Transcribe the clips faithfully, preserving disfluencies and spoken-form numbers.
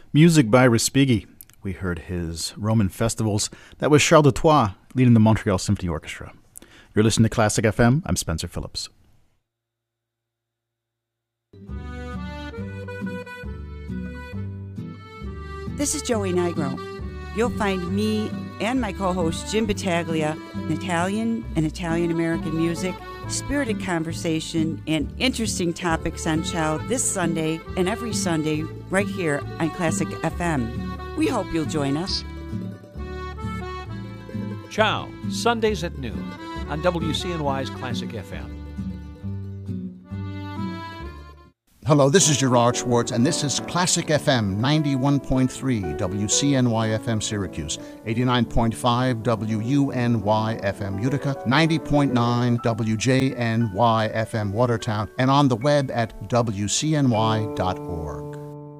Music by Respighi. We heard his Roman Festivals. That was Charles Dutoit leading the Montreal Symphony Orchestra. You're listening to Classic F M. I'm Spencer Phillips. This is Joey Nigro. You'll find me and my co-host Jim Battaglia in Italian and Italian-American music, spirited conversation, and interesting topics on Ciao this Sunday and every Sunday right here on Classic F M. We hope you'll join us. Ciao, Sundays at noon on W C N Y's Classic F M. Hello, this is Gerard Schwartz, and this is Classic F M ninety-one point three W C N Y F M Syracuse, eighty-nine point five W U N Y F M Utica, ninety point nine W J N Y F M Watertown, and on the web at W C N Y dot org.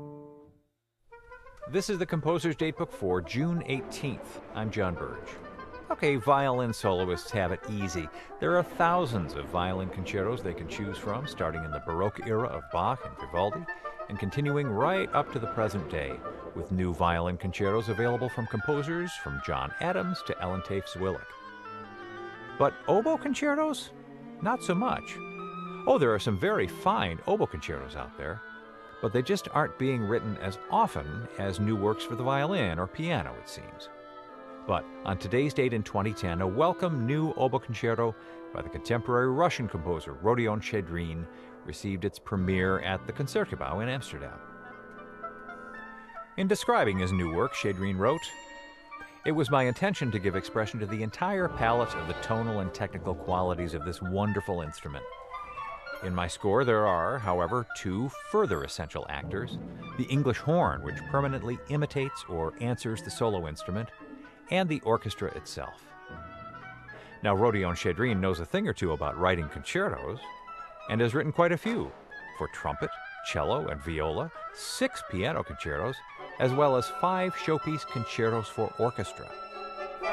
This is the Composer's Datebook for June eighteenth. I'm John Burge. Okay, violin soloists have it easy. There are thousands of violin concertos they can choose from, starting in the Baroque era of Bach and Vivaldi, and continuing right up to the present day, with new violin concertos available from composers from John Adams to Ellen Tafe-Zwillig. But oboe concertos? Not so much. Oh, there are some very fine oboe concertos out there, but they just aren't being written as often as new works for the violin or piano, it seems. But on today's date in twenty ten, a welcome new oboe concerto by the contemporary Russian composer Rodion Chedrin received its premiere at the Concertgebouw in Amsterdam. In describing his new work, Chedrin wrote, "It was my intention to give expression to the entire palette of the tonal and technical qualities of this wonderful instrument. In my score there are, however, two further essential actors, the English horn, which permanently imitates or answers the solo instrument, and the orchestra itself." Now, Rodion Chedrin knows a thing or two about writing concertos, and has written quite a few, for trumpet, cello, and viola, six piano concertos, as well as five showpiece concertos for orchestra.